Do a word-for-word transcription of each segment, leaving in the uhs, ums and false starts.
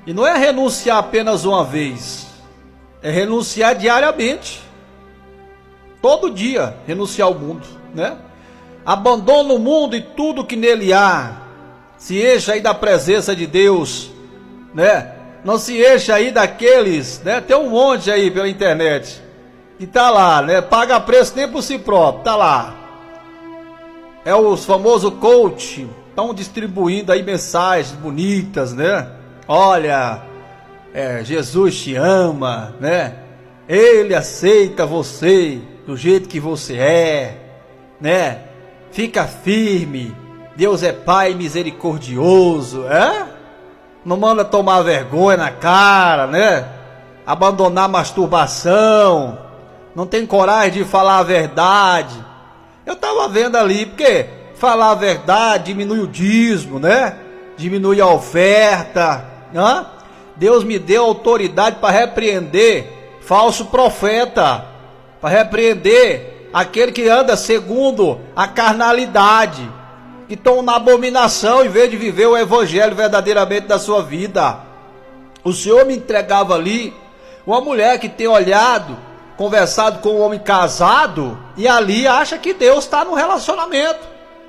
E não é renunciar apenas uma vez, é renunciar diariamente, todo dia, renunciar ao mundo, né? Abandona o mundo e tudo que nele há, se encha aí da presença de Deus, né? Não se enche aí daqueles, né? Tem um monte aí pela internet que tá lá, né? Paga preço nem por si próprio, tá lá. É os famosos coach, estão distribuindo aí mensagens bonitas, né? Olha, é, Jesus te ama, né? Ele aceita você do jeito que você é, né? Fica firme, Deus é Pai misericordioso, é? Não manda tomar vergonha na cara, né? Abandonar a masturbação, não tem coragem de falar a verdade. Eu tava vendo ali, porque falar a verdade diminui o dízimo, né? Diminui a oferta, né? Deus me deu autoridade para repreender falso profeta, para repreender aquele que anda segundo a carnalidade, que estão na abominação em vez de viver o evangelho verdadeiramente da sua vida. O Senhor me entregava ali uma mulher que tem olhado, conversado com um homem casado, e ali acha que Deus está no relacionamento.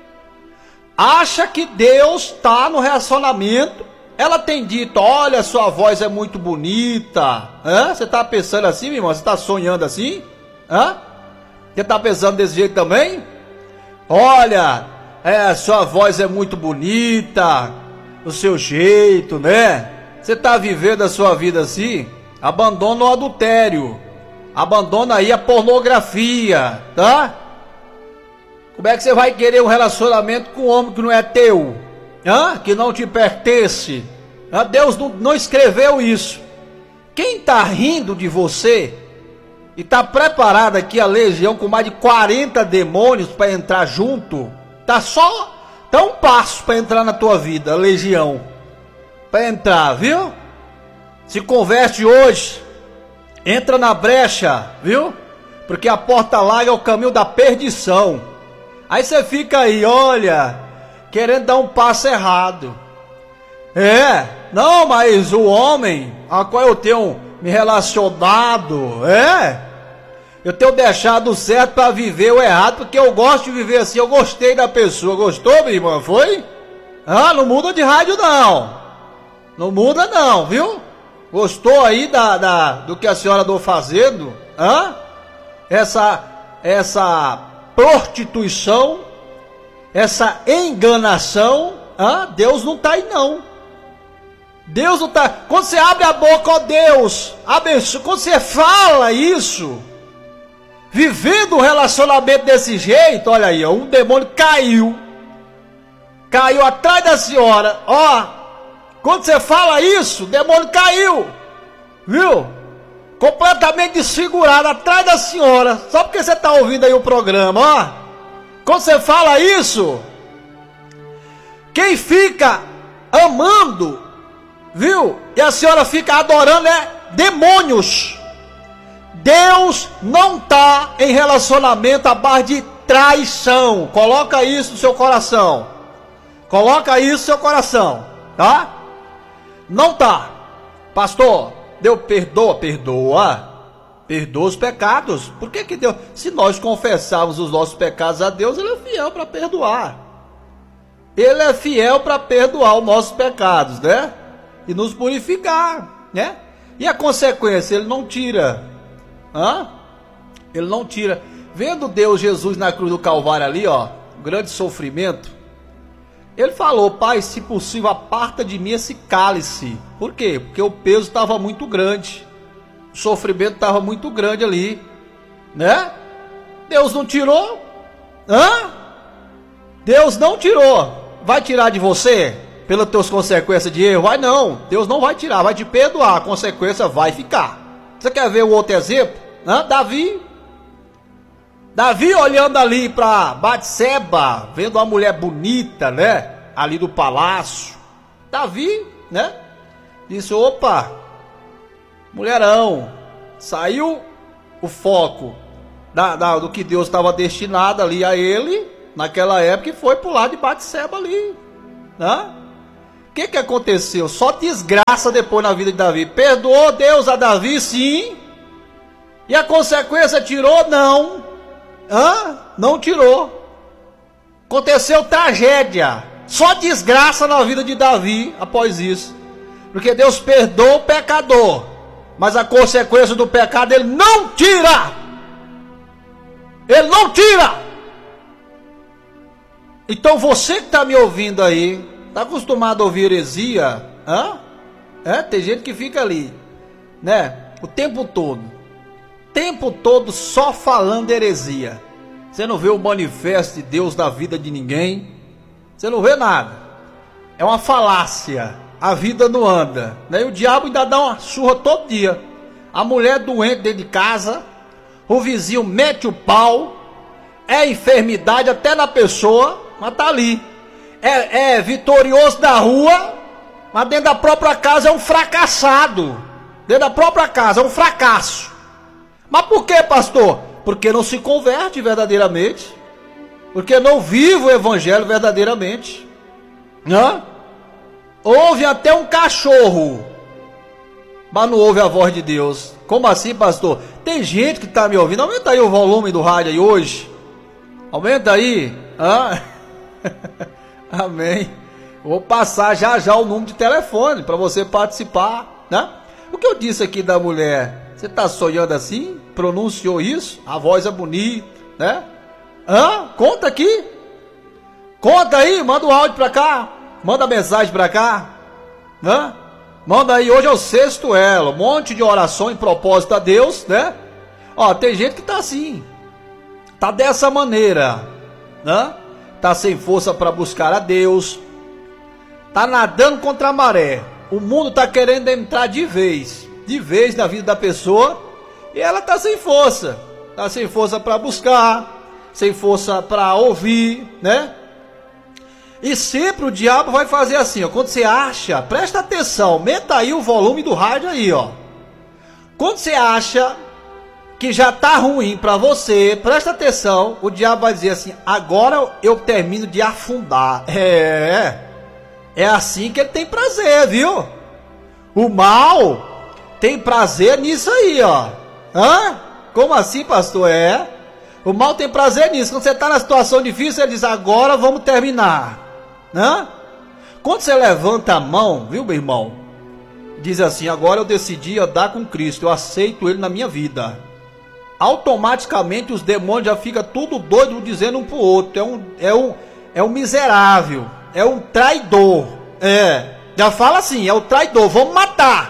Acha que Deus está no relacionamento. Ela tem dito, olha, sua voz é muito bonita. Hã? Você está pensando assim, minha irmã? Você está sonhando assim? Hã? Você está pensando desse jeito também? Olha, é, sua voz é muito bonita, o seu jeito, né? Você está vivendo a sua vida assim? Abandona o adultério, abandona aí a pornografia, tá? Como é que você vai querer um relacionamento com um homem que não é teu? Hã? Que não te pertence? Hã? Deus não, não escreveu isso. Quem está rindo de você e está preparado aqui a legião com mais de quarenta demônios para entrar junto, tá só dá um passo para entrar na tua vida, a legião, para entrar, viu? Se converte hoje, entra na brecha, viu? Porque a porta larga é o caminho da perdição. Aí você fica aí, olha, querendo dar um passo errado. É, não, mas o homem a qual eu tenho me relacionado, é, eu tenho deixado o certo para viver o errado, porque eu gosto de viver assim, eu gostei da pessoa. Gostou, minha irmã? Foi? Ah, não muda de rádio não, não muda não, viu? Gostou aí da, da, do que a senhora andou fazendo? Hã? Essa, essa prostituição, essa enganação, hã? Deus não está aí não. Deus não está. Quando você abre a boca, ó Deus, abençoa. Quando você fala isso, vivendo um relacionamento desse jeito, olha aí, ó, um demônio caiu, caiu atrás da senhora, ó. Quando você fala isso, o demônio caiu, viu? Completamente desfigurado atrás da senhora, só porque você está ouvindo aí o programa, ó. Quando você fala isso, quem fica amando, viu? E a senhora fica adorando é demônios. Deus não está em relacionamento à base de traição. Coloca isso no seu coração. Coloca isso no seu coração, tá? Não tá. Pastor, Deus perdoa, perdoa. Perdoa os pecados. Por que que Deus, se nós confessarmos os nossos pecados a Deus, Ele é fiel para perdoar. Ele é fiel para perdoar os nossos pecados, né? E nos purificar, né? E a consequência, Ele não tira. Hã? Ele não tira. Vendo Deus, Jesus na cruz do Calvário ali, ó, grande sofrimento, Ele falou, Pai, se possível, aparta de mim esse cálice. Por quê? Porque o peso estava muito grande. O sofrimento estava muito grande ali, né? Deus não tirou? Hã? Deus não tirou. Vai tirar de você pelas tuas consequências de erro? Vai não. Deus não vai tirar, vai te perdoar. A consequência vai ficar. Você quer ver o outro exemplo? Hã? Davi. Davi olhando ali para Batseba, vendo uma mulher bonita, né? Ali do palácio. Davi, né? Disse, opa, mulherão. Saiu o foco da, da, do que Deus estava destinado ali a ele, naquela época, e foi pro lado de Batseba ali, né? que que aconteceu? Só desgraça depois na vida de Davi. Perdoou Deus a Davi, sim. E a consequência tirou? Não. Hã? Não tirou. Aconteceu tragédia. Só desgraça na vida de Davi após isso. Porque Deus perdoa o pecador, mas a consequência do pecado ele não tira. Ele não tira. Então você que está me ouvindo aí, está acostumado a ouvir heresia? Hã? É, tem gente que fica ali, né? O tempo todo. Tempo todo só falando heresia. Você não vê o manifesto de Deus na vida de ninguém. Você não vê nada. É uma falácia. A vida não anda, né? E o diabo ainda dá uma surra todo dia. A mulher doente dentro de casa, o vizinho mete o pau, é enfermidade até na pessoa, mas tá ali. É, é vitorioso da rua, mas dentro da própria casa é um fracassado. Dentro da própria casa é um fracasso. Mas por que, pastor? Porque não se converte verdadeiramente. Porque não vive o evangelho verdadeiramente. Hã? Ouve até um cachorro, mas não ouve a voz de Deus. Como assim, pastor? Tem gente que está me ouvindo. Aumenta aí o volume do rádio aí hoje. Aumenta aí. Ah. Amém. Vou passar já já o número de telefone para você participar, né? O que eu disse aqui da mulher? Você está sonhando assim? Pronunciou isso? A voz é bonita, né? Hã? Conta aqui. Conta aí, manda o áudio para cá. Manda mensagem pra cá, né? Manda aí, hoje é o sexto elo, um monte de oração em propósito a Deus, né? Ó, tem gente que tá assim, tá dessa maneira, né? Tá sem força para buscar a Deus, tá nadando contra a maré. O mundo tá querendo entrar de vez, de vez na vida da pessoa, e ela tá sem força, tá sem força para buscar, sem força para ouvir, né? E sempre o diabo vai fazer assim, ó. Quando você acha, presta atenção, aumenta aí o volume do rádio aí, ó. Quando você acha que já tá ruim para você, presta atenção, o diabo vai dizer assim: agora eu termino de afundar. É, é assim que ele tem prazer, viu? O mal tem prazer nisso aí, ó. Hã? Como assim, pastor? É. O mal tem prazer nisso. Quando você tá na situação difícil, ele diz: agora vamos terminar. Hã? Quando você levanta a mão, viu, meu irmão? Diz assim: agora eu decidi andar com Cristo, eu aceito Ele na minha vida. Automaticamente os demônios já ficam tudo doido dizendo um pro outro: é um, é um, é um miserável, é um traidor. É, já fala assim: é o traidor, vamos matar,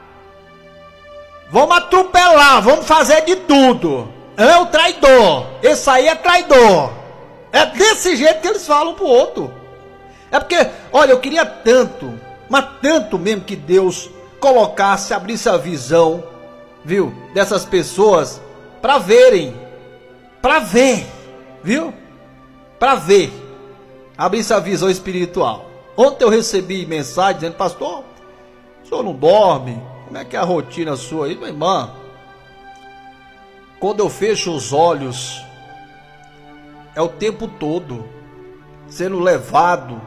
vamos atropelar, vamos fazer de tudo. É o traidor, esse aí é traidor. É desse jeito que eles falam pro outro. É porque, olha, eu queria tanto, mas tanto mesmo que Deus colocasse, abrisse a visão, viu, dessas pessoas, para verem, para ver, viu, para ver, abrisse a visão espiritual. Ontem eu recebi mensagem dizendo: pastor, o senhor não dorme? Como é que é a rotina sua aí? Minha irmã, quando eu fecho os olhos, é o tempo todo sendo levado,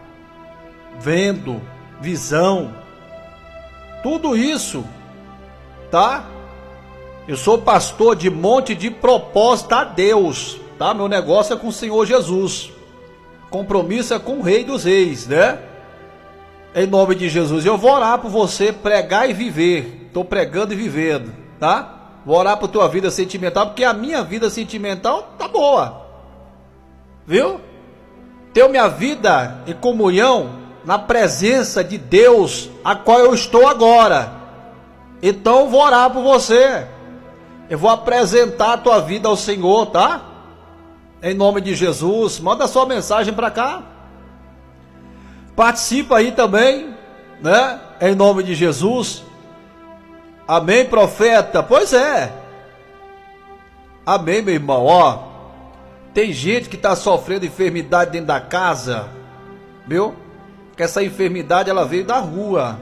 vendo, visão, tudo isso, tá? Eu sou pastor de monte de propósito a Deus, tá? Meu negócio é com o Senhor Jesus, compromisso é com o Rei dos Reis, né? Em nome de Jesus, eu vou orar por você pregar e viver. Estou pregando e vivendo, tá? Vou orar por tua vida sentimental, porque a minha vida sentimental tá boa, viu? Tenho minha vida em comunhão na presença de Deus, a qual eu estou agora. Então eu vou orar por você. Eu vou apresentar a tua vida ao Senhor, tá? Em nome de Jesus, manda sua mensagem para cá. Participa aí também, né? Em nome de Jesus. Amém, profeta? Pois é. Amém, meu irmão. Ó, tem gente que está sofrendo enfermidade dentro da casa, viu? Que essa enfermidade ela veio da rua.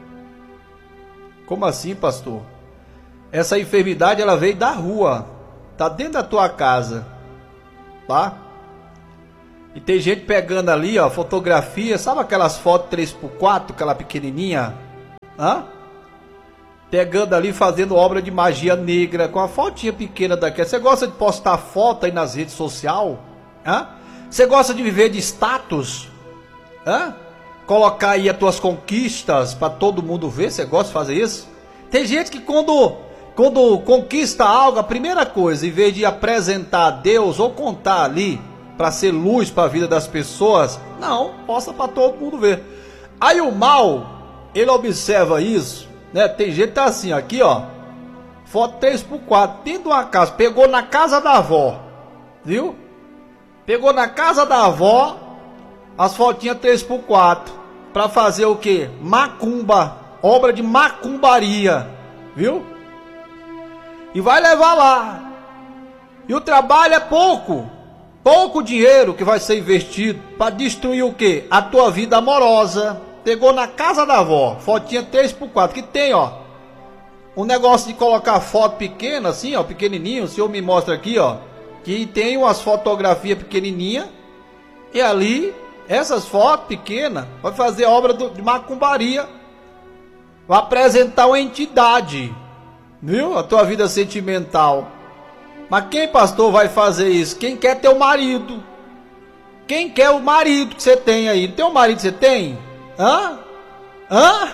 Como assim, pastor? Essa enfermidade ela veio da rua, tá dentro da tua casa, tá? E tem gente pegando ali, ó, fotografia, sabe aquelas fotos três por quatro, aquela pequenininha? Hã? Pegando ali, fazendo obra de magia negra, com a fotinha pequena daquela. Você gosta de postar foto aí nas redes sociais? Hã? Você gosta de viver de status? Hã? Colocar aí as tuas conquistas para todo mundo ver? Você gosta de fazer isso? Tem gente que quando, quando conquista algo, a primeira coisa, em vez de apresentar a Deus ou contar ali para ser luz para a vida das pessoas, não, posta para todo mundo ver. Aí o mal, ele observa isso, né? Tem gente que tá assim, aqui ó, foto três por quatro, dentro de uma casa, pegou na casa da avó, viu? Pegou na casa da avó as fotinhas três por quatro para fazer o que? Macumba, obra de macumbaria, viu? E vai levar lá. E o trabalho é pouco, pouco dinheiro que vai ser investido para destruir o que? A tua vida amorosa. Pegou na casa da avó, fotinha três por quatro, que tem, ó, um negócio de colocar foto pequena, assim, ó, pequenininho. O senhor me mostra aqui, ó, que tem umas fotografias pequenininhas, e ali, essas fotos pequenas, vai fazer obra do, de macumbaria, vai apresentar uma entidade, viu? A tua vida sentimental. Mas quem, pastor, vai fazer isso? Quem quer ter o marido? Quem quer o marido que você tem aí? Não tem o marido que você tem? Hã? Hã?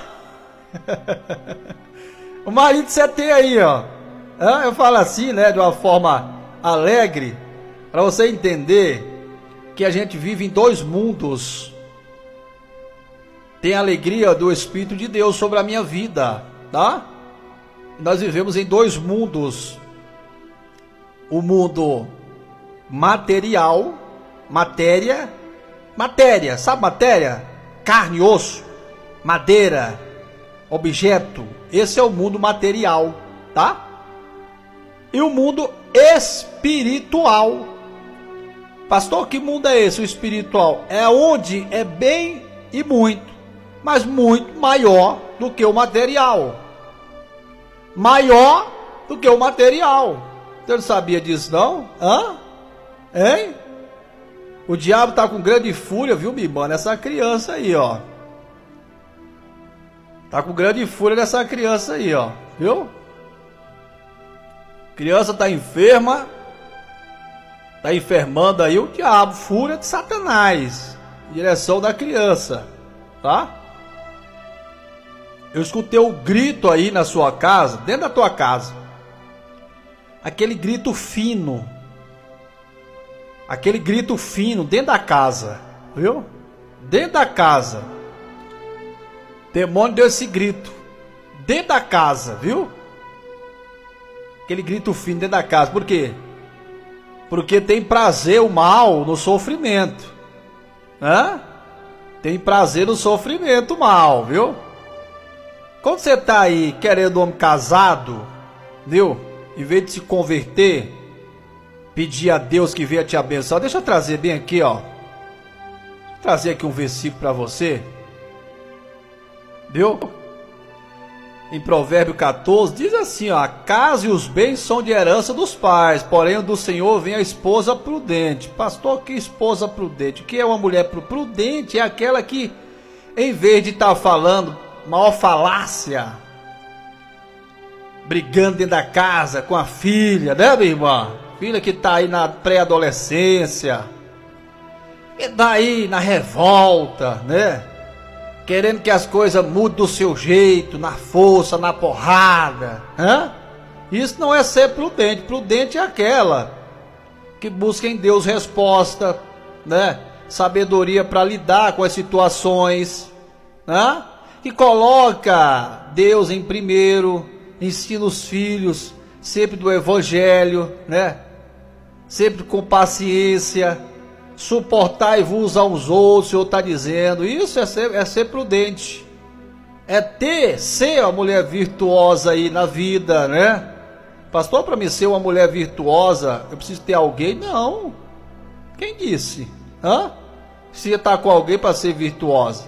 O marido que você tem aí, ó. Hã? Eu falo assim, né, de uma forma alegre, para você entender que a gente vive em dois mundos. Tem a alegria do Espírito de Deus sobre a minha vida, tá? Nós vivemos em dois mundos. O mundo material, matéria, matéria, sabe matéria? Carne, osso, madeira, objeto. Esse é o mundo material, tá? E o mundo espiritual. Pastor, que mundo é esse, o espiritual? É onde é bem e muito, mas muito maior do que o material. Maior do que o material. Você não sabia disso, não? Hã? Hein? O diabo tá com grande fúria, viu, minha irmã? Nessa criança aí, ó. Tá com grande fúria nessa criança aí, ó. Viu? Criança tá enferma. Tá enfermando aí o diabo. Fúria de Satanás. Direção da criança. Tá? Eu escutei o grito aí na sua casa. Dentro da tua casa. Aquele grito fino. Aquele grito fino dentro da casa, viu? Dentro da casa. Demônio deu esse grito dentro da casa, viu? Aquele grito fino dentro da casa. Por quê? Porque tem prazer o mal no sofrimento. Hã? Tem prazer no sofrimento o mal, viu? Quando você tá aí querendo um homem casado, viu? Em vez de se converter, pedir a Deus que venha te abençoar. Deixa eu trazer bem aqui, ó. Vou trazer aqui um versículo para você. Viu? Em Provérbio quatorze, diz assim, ó. A casa e os bens são de herança dos pais, porém do Senhor vem a esposa prudente. Pastor, que esposa prudente? O que é uma mulher prudente? É aquela que, em vez de estar tá falando maior falácia, brigando dentro da casa com a filha, né, minha irmã? Filha que está aí na pré-adolescência, que está aí na revolta, né? Querendo que as coisas mudem do seu jeito, na força, na porrada. Hã? Isso não é ser prudente. Prudente é aquela que busca em Deus resposta, né? Sabedoria para lidar com as situações, né? Que coloca Deus em primeiro, ensina os filhos sempre do evangelho, né? Sempre com paciência, suportai-vos aos outros. O Senhor está dizendo, isso é ser, é ser prudente, é ter, ser uma mulher virtuosa aí na vida, né? Pastor, para mim ser uma mulher virtuosa, eu preciso ter alguém? Não. Quem disse? Hã? Se está com alguém para ser virtuosa.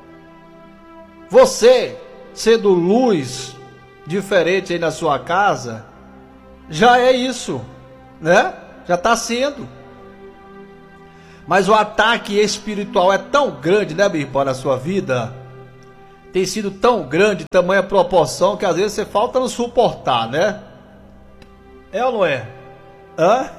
Você, sendo luz diferente aí na sua casa, já é isso, né? Já está sendo. Mas o ataque espiritual é tão grande, né, meu irmão, na sua vida? Tem sido tão grande, tamanha proporção, que às vezes você falta não suportar, né? É ou não é? Hã?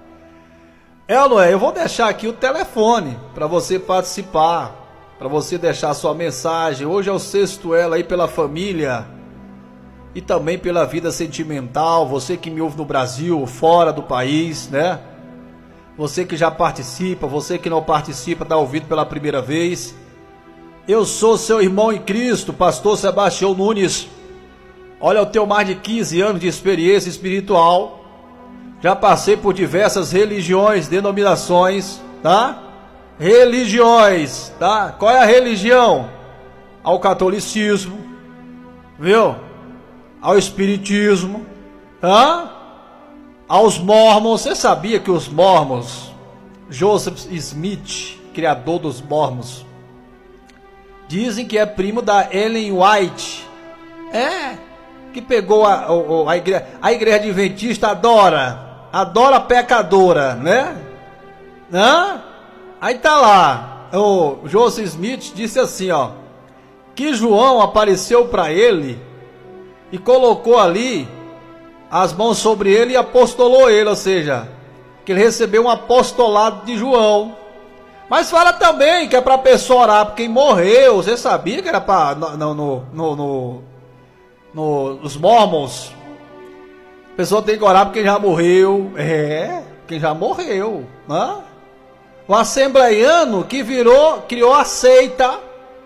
É ou não é? Eu vou deixar aqui o telefone para você participar, para você deixar sua mensagem. Hoje é o sexto elo aí pela família e também pela vida sentimental. Você que me ouve no Brasil, fora do país, né? Você que já participa, você que não participa, está ouvindo pela primeira vez. Eu sou seu irmão em Cristo, pastor Sebastião Nunes. Olha, eu tenho mais de quinze anos de experiência espiritual. Já passei por diversas religiões, denominações, tá? Religiões, tá? Qual é a religião? Ao catolicismo, viu? Ao espiritismo, tá? Aos mormons. Você sabia que os mormons, Joseph Smith, criador dos mormons, dizem que é primo da Ellen White, é, que pegou a, a, a, igreja, a igreja adventista adora, adora a pecadora, né? Hã? Aí tá lá, o Joseph Smith disse assim, ó, que João apareceu para ele e colocou ali as mãos sobre ele e apostolou ele, ou seja, que ele recebeu um apostolado de João. Mas fala também que é para a pessoa orar por quem morreu. Você sabia que era para no, no, no, no, no, nos mormons? A pessoa tem que orar por quem já morreu. É, quem já morreu, né? O assembleiano que virou, criou a seita.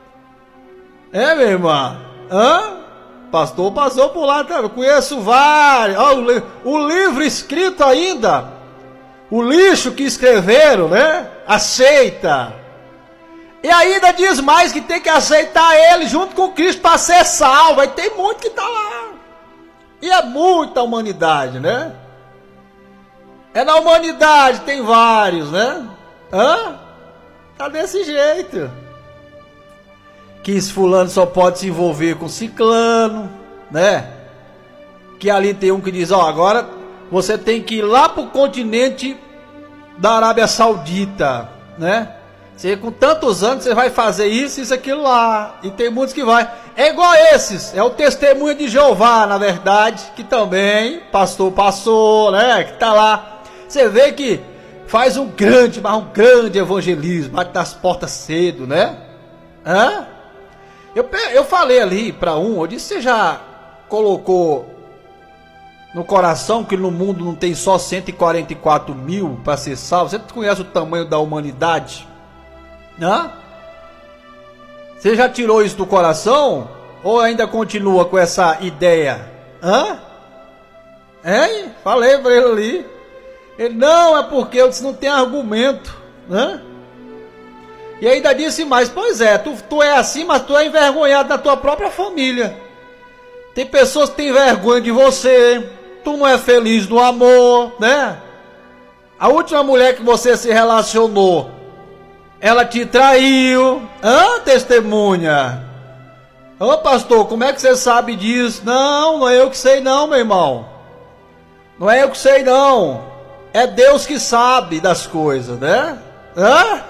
É, minha irmã? Hã? Pastor passou por lá, tá? Eu conheço vários. Ó, o, li, o livro escrito ainda, o lixo que escreveram, né? Aceita. E ainda diz mais que tem que aceitar ele junto com Cristo para ser salvo. Aí tem muito que tá lá. E é muita humanidade, né? É na humanidade, tem vários, né? Hã? Tá desse jeito. Que esse fulano só pode se envolver com ciclano, né? Que ali tem um que diz, ó, agora você tem que ir lá pro continente da Arábia Saudita, né? Você com tantos anos você vai fazer isso, isso, aquilo lá. E tem muitos que vai. É igual a esses, é o testemunho de Jeová, na verdade, que também pastor passou, né? Que tá lá. Você vê que faz um grande, mas um grande evangelismo, bate nas portas cedo, né? Hã? Eu, eu falei ali para um, eu disse, você já colocou no coração que no mundo não tem só cento e quarenta e quatro mil para ser salvo? Você conhece o tamanho da humanidade? Hã? Você já tirou isso do coração? Ou ainda continua com essa ideia? Hã? Hein? Falei para ele ali. Ele, não, é porque eu disse, não tem argumento. Hã? E ainda disse mais, pois é, tu, tu é assim, mas tu é envergonhado da tua própria família. Tem pessoas que têm vergonha de você, tu não é feliz no amor, né? A última mulher que você se relacionou, ela te traiu. Hã, testemunha? Ô pastor, como é que você sabe disso? Não, não é eu que sei não, meu irmão. Não é eu que sei não. É Deus que sabe das coisas, né? Hã?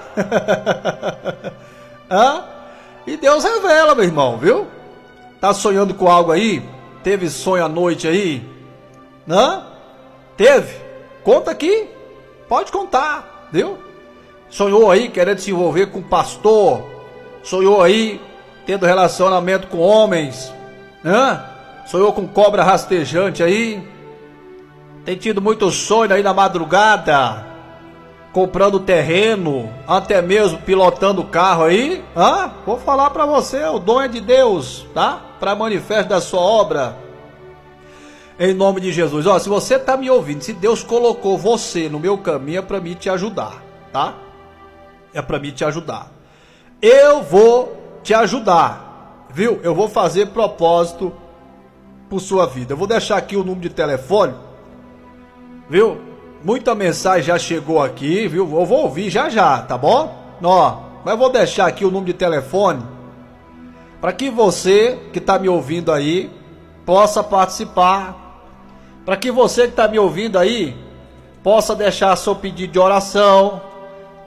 Hã? E Deus revela, meu irmão, viu? Tá sonhando com algo aí? Teve sonho à noite aí? Hã? Teve? Conta aqui. Pode contar, viu? Sonhou aí querendo se envolver com pastor? Sonhou aí tendo relacionamento com homens? Hã? Sonhou com cobra rastejante aí? Tem tido muito sonho aí na madrugada? Comprando terreno, até mesmo pilotando carro aí? Hã? Vou falar para você, o dom é de Deus, tá? Para manifesto da sua obra. Em nome de Jesus. Ó, se você tá me ouvindo, se Deus colocou você no meu caminho, é para mim te ajudar, tá? É para mim te ajudar. Eu vou te ajudar, viu? Eu vou fazer propósito por sua vida. Eu vou deixar aqui o número de telefone, viu? Muita mensagem já chegou aqui, viu? Eu vou ouvir já já, tá bom? Ó, mas eu vou deixar aqui o número de telefone para que você que está me ouvindo aí possa participar, para que você que está me ouvindo aí possa deixar seu pedido de oração,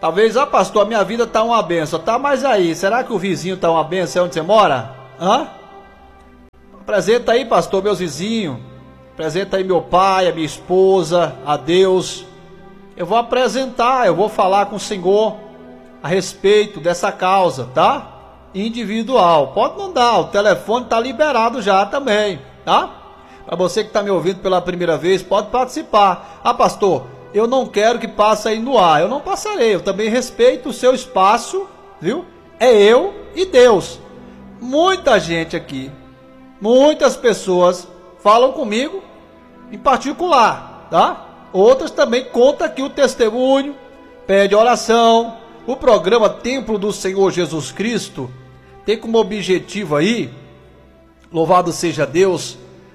Talvez, ah pastor, a minha vida tá uma benção. Tá, mas aí, será que o vizinho tá uma benção? É onde você mora? Hã? Apresenta aí, pastor, meus vizinhos. Apresenta aí meu pai, a minha esposa, a Deus. Eu vou apresentar, eu vou falar com o Senhor a respeito dessa causa, tá? Individual. Pode mandar, o telefone tá liberado já também, tá? Para você que está me ouvindo pela primeira vez, pode participar. Ah, pastor, eu não quero que passe aí no ar. Eu não passarei, eu também respeito o seu espaço, viu? É eu e Deus. Muita gente aqui, muitas pessoas falam comigo em particular, tá? Outras também contam aqui o testemunho, pede oração. O programa Templo do Senhor Jesus Cristo tem como objetivo aí, louvado seja Deus,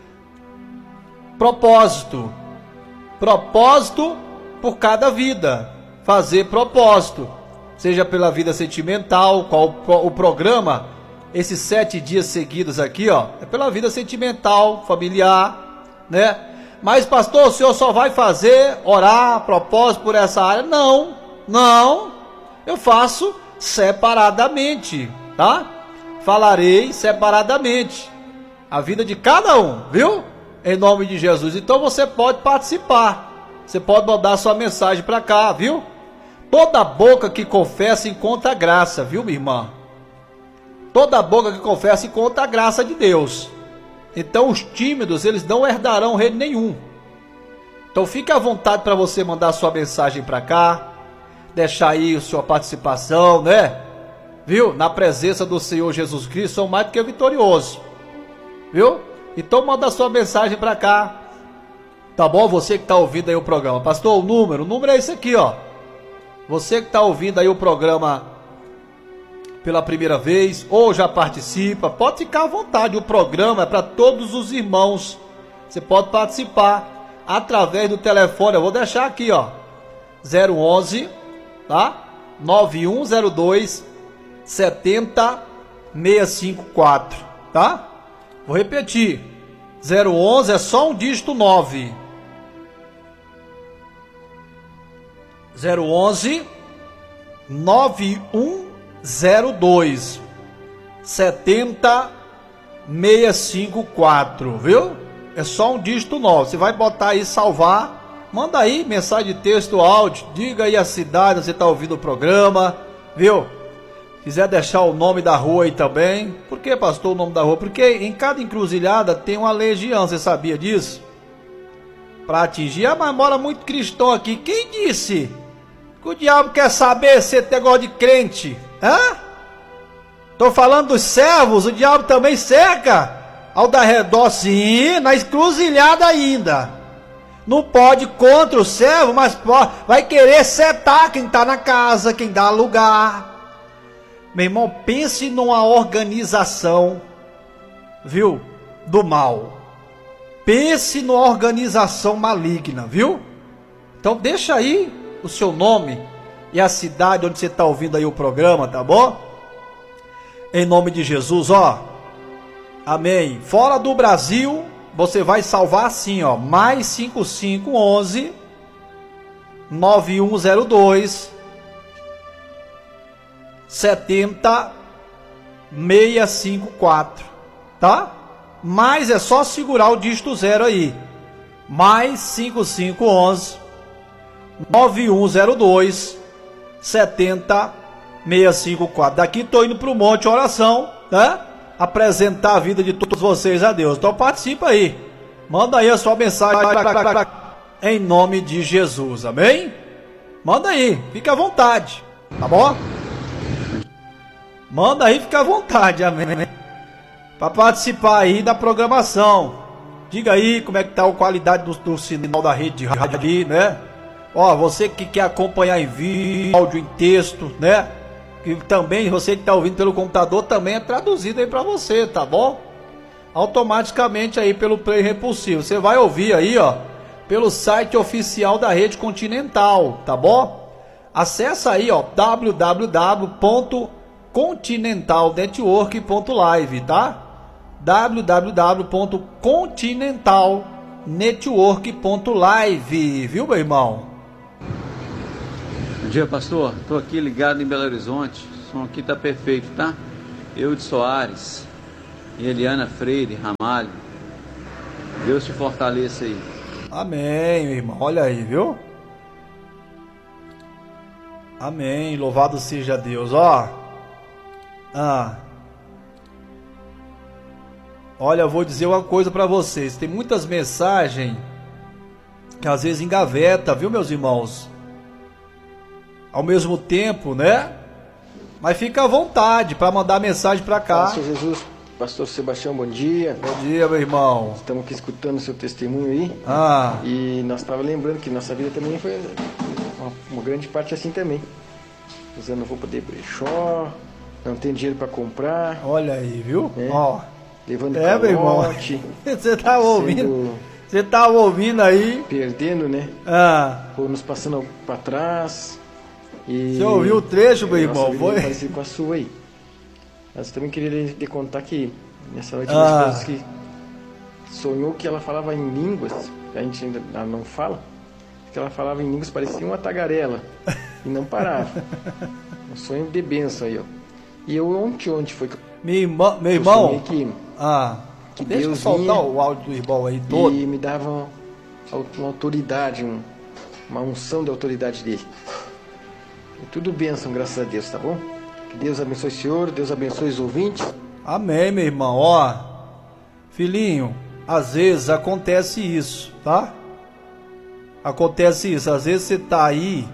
propósito. Propósito por cada vida. Fazer propósito. Seja pela vida sentimental, qual o programa, esses sete dias seguidos aqui, ó, é pela vida sentimental, familiar, né? Mas pastor, o senhor só vai fazer, orar, propósito por essa área? Não, não. Eu faço separadamente, tá? Falarei separadamente. A vida de cada um, viu? Em nome de Jesus. Então você pode participar. Você pode mandar sua mensagem para cá, viu? Toda boca que confessa encontra graça, viu, minha irmã? Toda boca que confessa encontra a graça de Deus. Então os tímidos, eles não herdarão reino nenhum. Então fique à vontade para você mandar sua mensagem para cá. Deixar aí a sua participação, né? Viu? Na presença do Senhor Jesus Cristo, são mais do que vitoriosos. Viu? Então manda sua mensagem para cá. Tá bom? Você que está ouvindo aí o programa. Pastor, o número, o número é esse aqui, ó. Você que está ouvindo aí o programa pela primeira vez, ou já participa, pode ficar à vontade. O programa é para todos os irmãos. Você pode participar através do telefone. Eu vou deixar aqui, ó. zero onze, tá? nove um zero dois, sete zero seis cinco quatro, tá? Vou repetir. zero onze é só um dígito nove. zero onze, nove um zero dois, sete zero seis cinco quatro, viu? É só um dígito nove. Você vai botar aí, salvar. Manda aí mensagem de texto, áudio. Diga aí a cidade onde você está ouvindo o programa, viu? Quiser deixar o nome da rua aí também. Por que, pastor, o nome da rua? Porque em cada encruzilhada tem uma legião, você sabia disso? Para atingir, ah, mas mora muito cristão aqui. Quem disse que o diabo quer saber se tem negócio de crente? Hã? Tô falando dos servos, o diabo também cerca ao dar redor, sim, na encruzilhada ainda. Não pode contra o servo, mas pode, vai querer setar quem está na casa, quem dá lugar. Meu irmão, pense numa organização, viu, do mal. Pense numa organização maligna, viu? Então deixa aí o seu nome e a cidade onde você está ouvindo aí o programa, tá bom? Em nome de Jesus, ó. Amém. Fora do Brasil, você vai salvar assim, ó. Mais cinco cinco um um, nove um zero dois, sete zero seis cinco quatro, tá? Mas é só segurar o dígito zero aí. Mais cinco cinco um um, nove um zero dois, sete zero seis cinco quatro. Daqui tô indo pro monte oração, né? Apresentar a vida de todos vocês a Deus. Então participa aí. Manda aí a sua mensagem em nome de Jesus. Amém? Manda aí, fica à vontade. Tá bom? Manda aí, fica à vontade. Amém? Para participar aí da programação. Diga aí como é que tá a qualidade do, do sinal da rede de rádio ali, né? Ó, você que quer acompanhar em vídeo, áudio, em texto, né? E também você que está ouvindo pelo computador também é traduzido aí para você, tá bom? Automaticamente aí pelo Play Repulsivo. Você vai ouvir aí, ó, pelo site oficial da Rede Continental, tá bom? Acessa aí, ó, w w w ponto continental network ponto live, tá? w w w ponto continental network ponto live, viu, meu irmão? Bom dia, pastor. Estou aqui ligado em Belo Horizonte. O som aqui está perfeito, tá? Eu de Soares e Eliana Freire Ramalho. Deus te fortaleça aí. Amém, meu irmão. Olha aí, viu? Amém. Louvado seja Deus. Ó. Ah. Olha, eu vou dizer uma coisa para vocês. Tem muitas mensagens que às vezes engaveta, viu, meus irmãos? Ao mesmo tempo, né? Mas fica à vontade para mandar mensagem para cá. Pastor Jesus, pastor Sebastião, bom dia. Bom dia, meu irmão. Estamos aqui escutando o seu testemunho aí. Ah. E nós estávamos lembrando que nossa vida também foi uma, uma grande parte assim também. Usando roupa de brechó, não tem dinheiro para comprar. Olha aí, viu? Né? Ó. Levando é, meu irmão. Você tá ouvindo? Você tá ouvindo aí? Perdendo, né? Ah. Ou nos passando para trás. E você ouviu o trecho, meu irmão? Foi parecido com a sua aí. Mas também queria lhe contar que nessa noite ah. coisas que sonhou que ela falava em línguas, que a gente ainda não fala, que ela falava em línguas, parecia uma tagarela e não parava. Um sonho de benção aí, ó. E eu ontem, ontem foi que meu irmão, meu irmão, que, ah, que deixa Deus eu soltar vinha o áudio do irmão aí todo. E me dava uma, uma autoridade, um, uma unção de autoridade dele. E tudo bênção, graças a Deus, tá bom? Que Deus abençoe o senhor, Deus abençoe os ouvintes. Amém, meu irmão. Ó, filhinho, às vezes acontece isso, tá? Acontece isso. Às vezes você tá aí,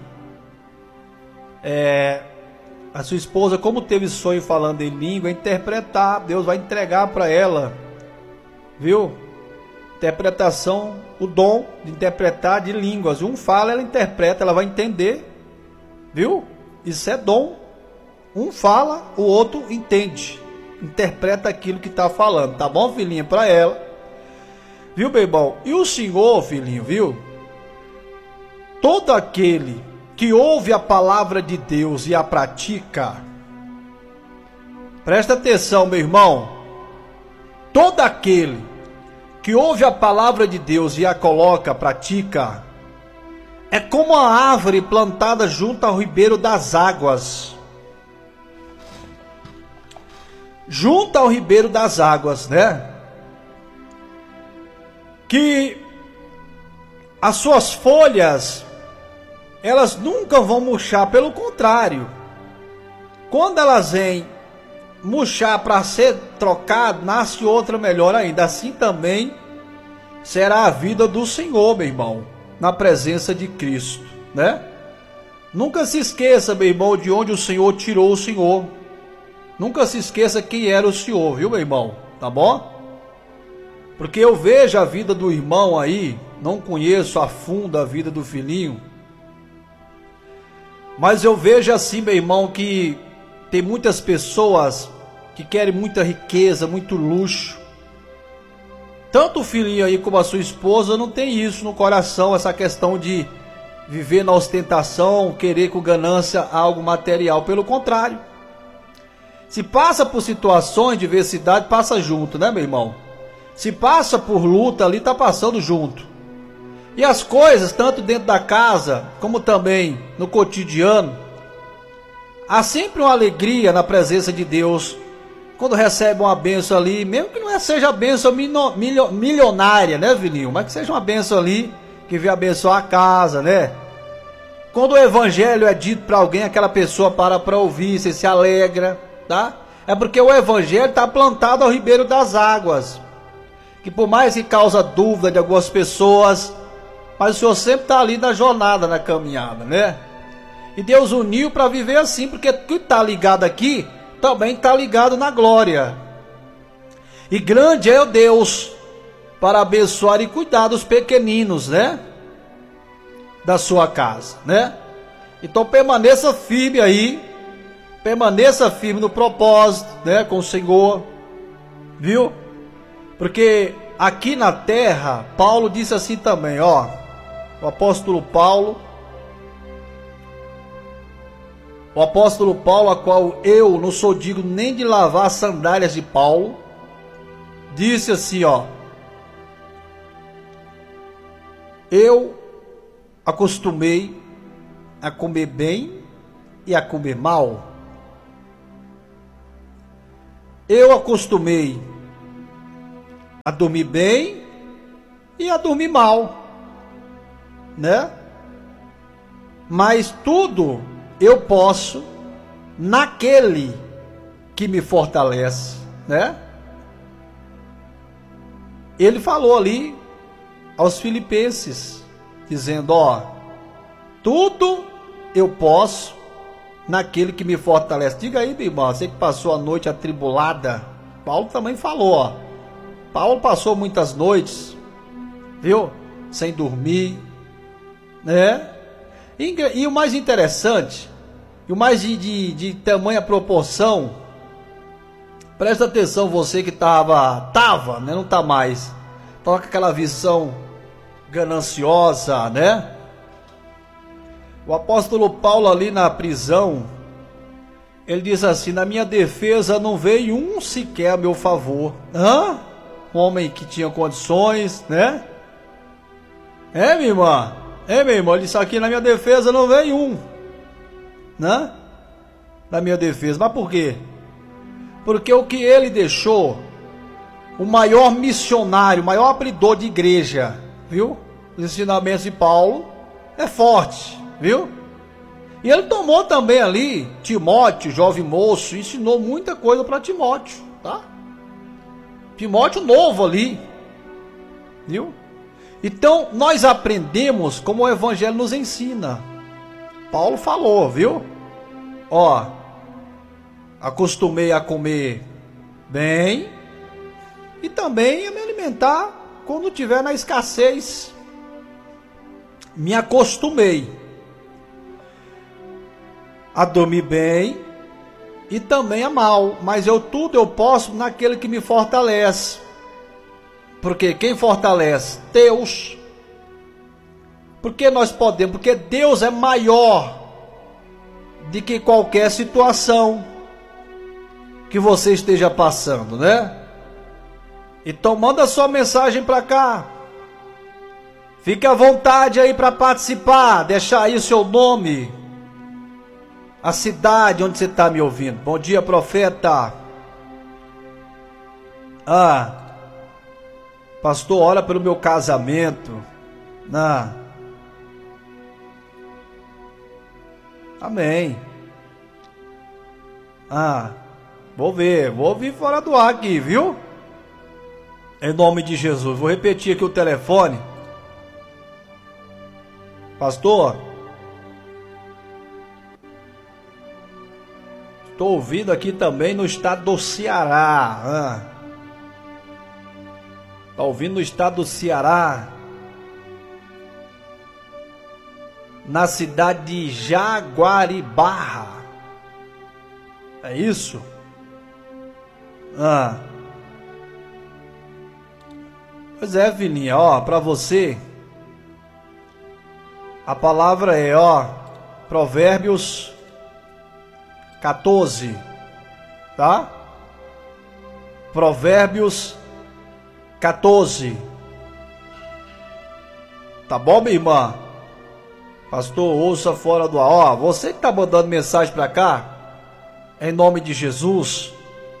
é, a sua esposa, como teve sonho falando em língua, interpretar, Deus vai entregar para ela, viu? Interpretação, o dom de interpretar de línguas. Um fala, ela interpreta, ela vai entender. Viu? Isso é dom. Um fala, o outro entende. Interpreta aquilo que está falando. Tá bom, filhinha? Para ela. Viu, meu irmão? E o Senhor, filhinho, viu? Todo aquele que ouve a palavra de Deus e a pratica. Presta atenção, meu irmão. Todo aquele que ouve a palavra de Deus e a coloca, pratica, é como a árvore plantada junto ao ribeiro das águas. Junto ao ribeiro das águas, né? Que as suas folhas, elas nunca vão murchar, pelo contrário. Quando elas vêm murchar para ser trocado, nasce outra melhor ainda. Assim também será a vida do Senhor, meu irmão, na presença de Cristo, né? Nunca se esqueça, meu irmão, de onde o Senhor tirou o Senhor. Nunca se esqueça quem era o Senhor, viu, meu irmão? Tá bom? Porque eu vejo a vida do irmão aí, não conheço a fundo a vida do filhinho, mas eu vejo assim, meu irmão, que tem muitas pessoas que querem muita riqueza, muito luxo. Tanto o filhinho aí como a sua esposa não tem isso no coração, essa questão de viver na ostentação, querer com ganância algo material. Pelo contrário, se passa por situações de adversidade, passa junto, né, meu irmão? Se passa por luta ali, tá passando junto. E as coisas, tanto dentro da casa, como também no cotidiano, há sempre uma alegria na presença de Deus, quando recebe uma bênção ali, mesmo que não seja bênção milionária, né, filhinho? Mas que seja uma bênção ali, que venha abençoar a casa, né? Quando o evangelho é dito para alguém, aquela pessoa para para ouvir, você se alegra, tá? É porque o evangelho está plantado ao ribeiro das águas, que por mais que causa dúvida de algumas pessoas, mas o Senhor sempre está ali na jornada, na caminhada, né? E Deus uniu para viver assim, porque tudo está ligado aqui, também está ligado na glória. E grande é o Deus para abençoar e cuidar dos pequeninos, né? Da sua casa, né? Então permaneça firme aí, permaneça firme no propósito, né? Com o Senhor, viu? Porque aqui na terra, Paulo disse assim também, ó, o apóstolo Paulo, o apóstolo Paulo, a qual eu não sou digno nem de lavar as sandálias de Paulo, disse assim, ó, eu acostumei a comer bem e a comer mal. Eu acostumei a dormir bem e a dormir mal, né? Mas tudo eu posso naquele que me fortalece, né? Ele falou ali aos Filipenses, dizendo, ó, tudo eu posso naquele que me fortalece. Diga aí, meu irmão, você que passou a noite atribulada, Paulo também falou, ó, Paulo passou muitas noites, viu, sem dormir, né? E, e o mais interessante, e o mais de, de, de tamanha proporção, presta atenção, você que estava, tava, né, não está mais, estava com aquela visão gananciosa, né? O apóstolo Paulo ali na prisão, ele diz assim, na minha defesa não veio um sequer a meu favor. Hã? Um homem que tinha condições, né? É, minha irmã? É, meu irmão, ele disse aqui, na minha defesa não veio um, né? Na minha defesa, mas por quê? Porque o que ele deixou, o maior missionário, o maior abridor de igreja, viu? Os ensinamentos de Paulo é forte, viu? E ele tomou também ali, Timóteo, jovem moço, ensinou muita coisa para Timóteo, tá? Timóteo novo ali, viu? Então, nós aprendemos como o Evangelho nos ensina. Paulo falou, viu? Ó, acostumei a comer bem e também a me alimentar quando tiver na escassez. Me acostumei a dormir bem e também a mal, mas eu tudo eu posso naquele que me fortalece. Porque quem fortalece? Deus. Porque nós podemos, porque Deus é maior do que qualquer situação que você esteja passando, né? Então manda sua mensagem para cá. Fique à vontade aí para participar, deixar aí o seu nome, a cidade onde você está me ouvindo. Bom dia, profeta. Ah, pastor, ora pelo meu casamento. Ah. Amém. Ah, vou ver, vou ouvir fora do ar aqui, viu? Em nome de Jesus. Vou repetir aqui o telefone. Pastor, estou ouvindo aqui também no estado do Ceará. Ah. Está ouvindo no estado do Ceará, na cidade de Jaguaribarra. É isso? Ah. Pois é, filhinha, ó, para você, a palavra é, ó, Provérbios quatorze, tá? Provérbios quatorze. Tá bom, minha irmã? Pastor, ouça fora do ar. Ó, você que tá mandando mensagem para cá, em nome de Jesus,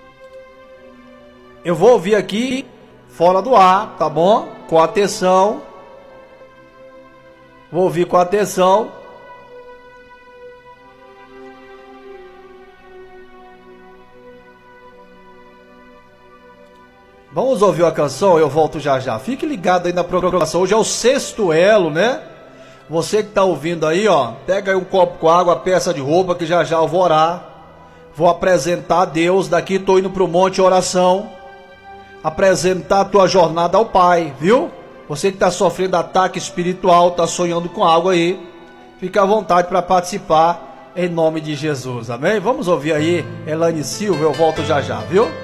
eu vou ouvir aqui fora do ar, tá bom? Com atenção. Vou ouvir com atenção. Vamos ouvir a canção, eu volto já já. Fique ligado aí na programação. Hoje é o sexto elo, né? Você que está ouvindo aí, ó, pega aí um copo com água, peça de roupa, que já já eu vou orar. Vou apresentar a Deus. Daqui estou indo para o monte oração. Apresentar a tua jornada ao Pai, viu? Você que está sofrendo ataque espiritual, está sonhando com algo aí, fica à vontade para participar em nome de Jesus, amém? Vamos ouvir aí Elaine Silva, eu volto já já, viu?